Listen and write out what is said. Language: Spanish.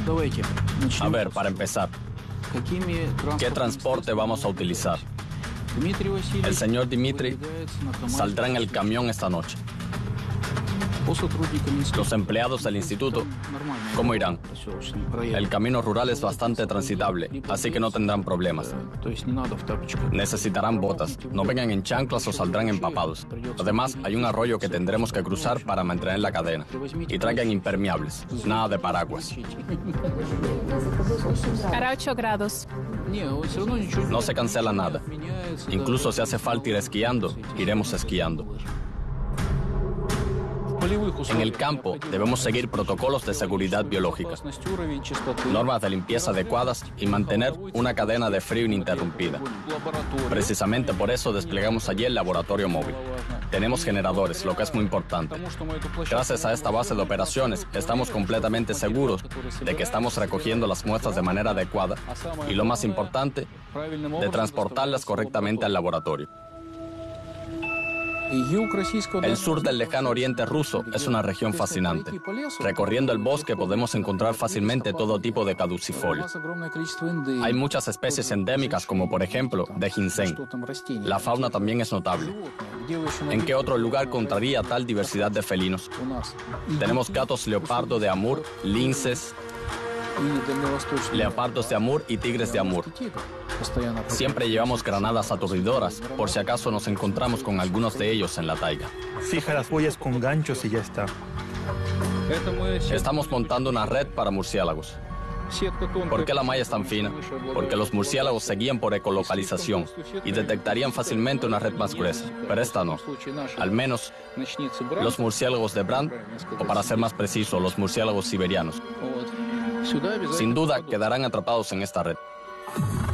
A ver, para empezar, ¿qué transporte vamos a utilizar? El señor Dmitry saldrá en el camión esta noche. Los empleados del instituto, ¿cómo irán? El camino rural es bastante transitable, así que no tendrán problemas. Necesitarán botas, no vengan en chanclas o saldrán empapados. Además, hay un arroyo que tendremos que cruzar para mantener la cadena. Y traigan impermeables, nada de paraguas. Hará 8 grados. No se cancela nada. Incluso si hace falta ir esquiando, iremos esquiando. En el campo debemos seguir protocolos de seguridad biológica, normas de limpieza adecuadas y mantener una cadena de frío ininterrumpida. Precisamente por eso desplegamos allí el laboratorio móvil. Tenemos generadores, lo que es muy importante. Gracias a esta base de operaciones, estamos completamente seguros de que estamos recogiendo las muestras de manera adecuada y, lo más importante, de transportarlas correctamente al laboratorio. El sur del lejano oriente ruso es una región fascinante. Recorriendo el bosque podemos encontrar fácilmente todo tipo de caducifolio. Hay muchas especies endémicas, como por ejemplo de ginseng. La fauna también es notable. ¿En qué otro lugar encontraría tal diversidad de felinos? Tenemos gatos leopardo de Amur, linces, leopardos de Amur y tigres de Amur. Siempre llevamos granadas aturdidoras, por si acaso nos encontramos con algunos de ellos en la taiga. Fija las huellas con ganchos y ya está. Estamos montando una red para murciélagos. ¿Por qué la malla es tan fina? Porque los murciélagos se guían por ecolocalización y detectarían fácilmente una red más gruesa, pero esta no. Al menos los murciélagos de Brandt, o para ser más preciso, los murciélagos siberianos. Sin duda quedarán atrapados en esta red.